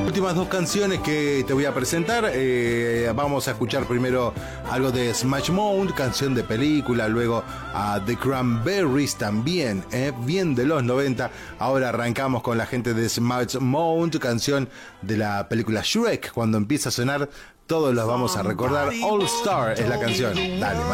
últimas dos canciones que te voy a presentar. Vamos a escuchar primero algo de Smash Mouth, canción de película, luego a The Cranberries también, bien de los 90. Ahora arrancamos con la gente de Smash Mouth, canción de la película Shrek. Cuando empieza a sonar, todos los vamos a recordar. All Star es la canción. Dale.